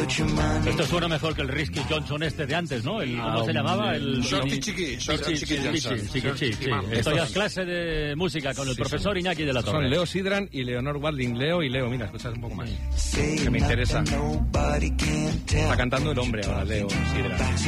Esto suena mejor que el Risky Johnson este de antes, ¿no? ¿Cómo se llamaba? El Shorty Chiqui Johnson. Sí. Esto ya es clase de música con el profesor Iñaki de la Torre. Son Leo Sidran y Leonor Watling. Leo y Leo, mira, escuchas un poco más. Que me interesa. Está cantando el hombre ahora, Leo Sidran.